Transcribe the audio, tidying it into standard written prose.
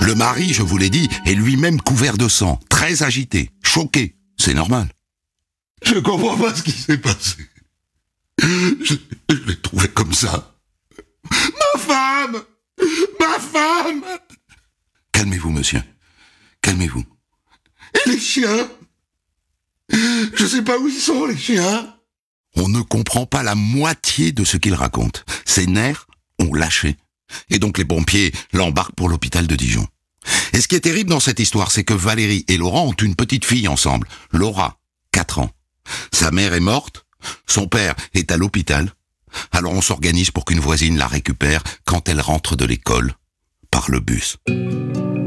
Le mari, je vous l'ai dit, est lui-même couvert de sang, très agité, choqué. C'est normal. Je comprends pas ce qui s'est passé. Je l'ai trouvé comme ça. Ma femme! Ma femme! Calmez-vous, monsieur. Calmez-vous. Et les chiens? Je sais pas où ils sont, les chiens. On ne comprend pas la moitié de ce qu'il raconte. Ses nerfs ont lâché. Et donc les pompiers l'embarquent pour l'hôpital de Dijon. Et ce qui est terrible dans cette histoire, c'est que Valérie et Laurent ont une petite fille ensemble. Laura, 4 ans. Sa mère est morte, son père est à l'hôpital. Alors on s'organise pour qu'une voisine la récupère quand elle rentre de l'école par le bus.